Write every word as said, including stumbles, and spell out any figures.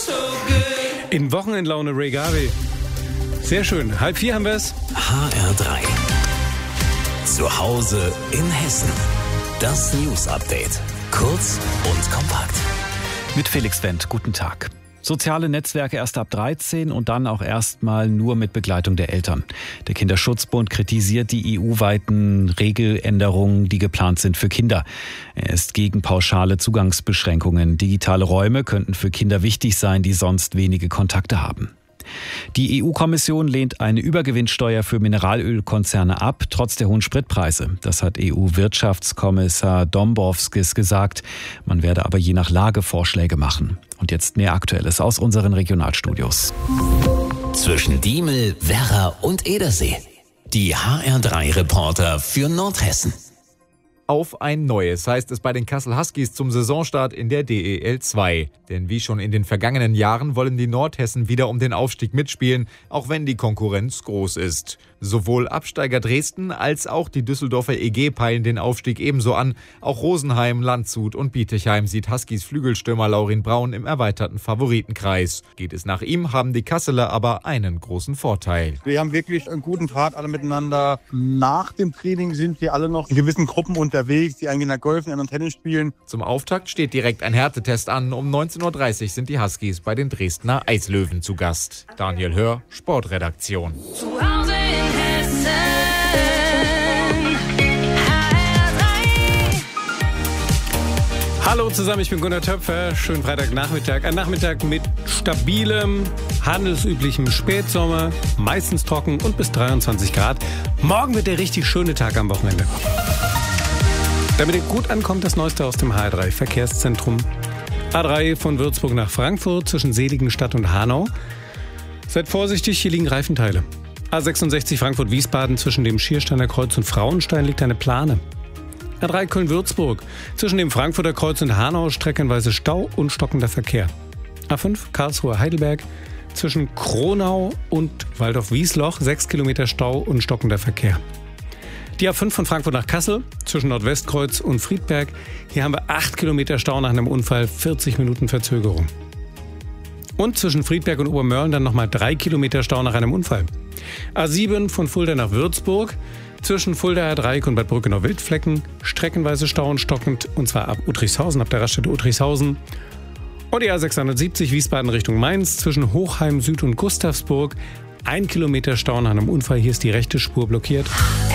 In Wochenendlaune Ray Garvey. Sehr schön. Halb vier haben wir es. H R drei. Zu Hause in Hessen. Das News Update. Kurz und kompakt. Mit Felix Wendt. Guten Tag. Soziale Netzwerke erst ab dreizehn und dann auch erstmal nur mit Begleitung der Eltern. Der Kinderschutzbund kritisiert die E U-weiten Regeländerungen, die geplant sind für Kinder. Er ist gegen pauschale Zugangsbeschränkungen. Digitale Räume könnten für Kinder wichtig sein, die sonst wenige Kontakte haben. Die E U-Kommission lehnt eine Übergewinnsteuer für Mineralölkonzerne ab, trotz der hohen Spritpreise. Das hat E U-Wirtschaftskommissar Dombrovskis gesagt. Man werde aber je nach Lage Vorschläge machen. Und jetzt mehr Aktuelles aus unseren Regionalstudios. Zwischen Diemel, Werra und Edersee. Die H R drei Reporter für Nordhessen. Auf ein neues heißt es bei den Kassel Huskies zum Saisonstart in der D E L zwei. Denn wie schon in den vergangenen Jahren wollen die Nordhessen wieder um den Aufstieg mitspielen, auch wenn die Konkurrenz groß ist. Sowohl Absteiger Dresden als auch die Düsseldorfer E G peilen den Aufstieg ebenso an. Auch Rosenheim, Landshut und Bietigheim sieht Huskies Flügelstürmer Laurin Braun im erweiterten Favoritenkreis. Geht es nach ihm, haben die Kasseler aber einen großen Vorteil. Wir haben wirklich einen guten Draht alle miteinander. Nach dem Training sind wir alle noch in gewissen Gruppen unterwegs, die einen in der Golf, die anderen Tennis spielen. Zum Auftakt steht direkt ein Härtetest an. Um neunzehn Uhr dreißig sind die Huskies bei den Dresdner Eislöwen zu Gast. Daniel Hör, Sportredaktion. Zu Hause in Hessen. Hallo zusammen, ich bin Gunnar Töpfer. Schönen Freitagnachmittag. Ein Nachmittag mit stabilem, handelsüblichem Spätsommer, meistens trocken und bis dreiundzwanzig Grad. Morgen wird der richtig schöne Tag am Wochenende. Damit ihr gut ankommt, das Neueste aus dem H R drei Verkehrszentrum. A drei von Würzburg nach Frankfurt zwischen Seligenstadt und Hanau. Seid vorsichtig, hier liegen Reifenteile. A sechsundsechzig Frankfurt-Wiesbaden zwischen dem Schiersteiner Kreuz und Frauenstein liegt eine Plane. A drei Köln-Würzburg zwischen dem Frankfurter Kreuz und Hanau streckenweise Stau und stockender Verkehr. A fünf Karlsruhe-Heidelberg zwischen Kronau und Waldorf-Wiesloch sechs Kilometer Stau und stockender Verkehr. Die A fünf von Frankfurt nach Kassel zwischen Nordwestkreuz und Friedberg. Hier haben wir acht Kilometer Stau nach einem Unfall, vierzig Minuten Verzögerung. Und zwischen Friedberg und Obermörlen dann nochmal drei Kilometer Stau nach einem Unfall. A sieben von Fulda nach Würzburg zwischen Fuldaer Dreieck und Bad Brückenau-Wildflecken. Streckenweise Stau und stockend, und zwar ab Uttrichshausen, ab der Raststätte Uttrichshausen. Und die A sechshundertsiebzig Wiesbaden Richtung Mainz zwischen Hochheim Süd und Gustavsburg. Ein Kilometer Stau nach einem Unfall, hier ist die rechte Spur blockiert.